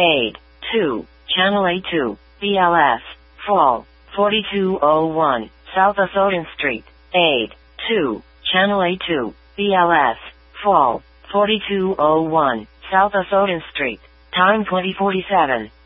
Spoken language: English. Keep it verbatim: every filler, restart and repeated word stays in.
aid, two, Channel A two, B L S, fall, forty-two oh one, South Asodan Street, aid, two, Channel A two, B L S, fall, forty-two oh one, South Asodan Street, time twenty forty-seven.